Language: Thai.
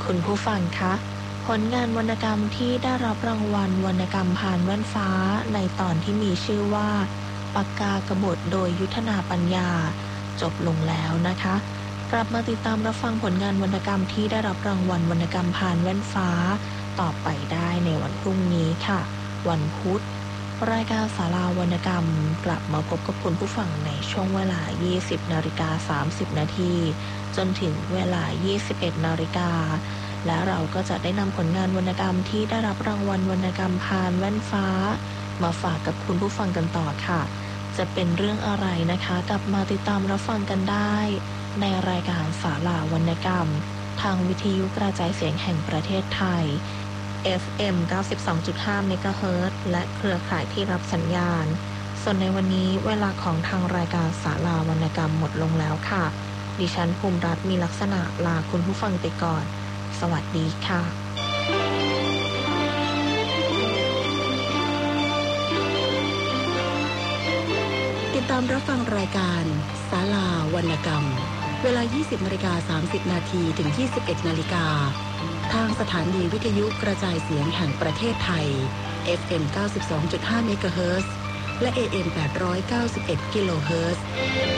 คุณผู้ฟังคะผลงานวรรณกรรมที่ได้รับรางวัลวรรณกรรมผ่านแว่นฟ้าในตอนที่มีชื่อว่าปากกากบฏโดยยุทธนาปัญญาจบลงแล้วนะคะกลับมาติดตามรับฟังผลงานวรรณกรรมที่ได้รับรางวัลวรรณกรรมผ่านแว่นฟ้าต่อไปได้ในวันพรุ่งนี้ค่ะวันพุธรายการศาลาวรรณกรรมกลับมาพบกับคุณผู้ฟังในช่วงเวลา 20:30 นาทีจนถึงเวลา 21 นาฬิกาและเราก็จะได้นำผลงานวรรณกรรมที่ได้รับรางวัลวรรณกรรมผ่านแว่นฟ้ามาฝากกับคุณผู้ฟังกันต่อค่ะจะเป็นเรื่องอะไรนะคะกลับมาติดตามรับฟังกันได้ในรายการศาลาวรรณกรรมทางวิทยุกระจายเสียงแห่งประเทศไทย FM 92.5 เมกะเฮิรตซ์และเครือข่ายที่รับสัญญาณส่วนในวันนี้เวลาของทางรายการศาลาวรรณกรรมหมดลงแล้วค่ะดิฉันภูมิรัตน์มีลักษณะลาคุณผู้ฟังไปก่อนสวัสดีค่ะติดตามรับฟังรายการศาลาวรรณกรรมเวลา 20:30 นาทีถึง 21 นาฬิกาทางสถานีวิทยุกระจายเสียงแห่งประเทศไทย FM 92.5 เมกะเฮิรตซ์และ AM 891 กิโลเฮิรตซ์